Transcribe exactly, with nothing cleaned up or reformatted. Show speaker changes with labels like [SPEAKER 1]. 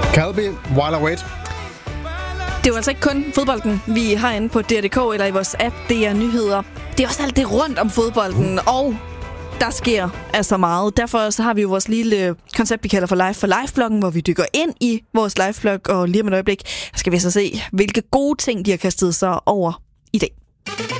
[SPEAKER 1] Calby, While I Wait.
[SPEAKER 2] Det er jo altså ikke kun fodbolden, vi har inde på D R punktum D K eller i vores app, D R Nyheder. Det er også alt det rundt om fodbolden, uh. og der sker altså meget. Derfor så har vi jo vores lille koncept, vi kalder for Live for Live-bloggen, hvor vi dykker ind i vores live-blog, og lige om et øjeblik skal vi så se, hvilke gode ting, de har kastet sig over i dag.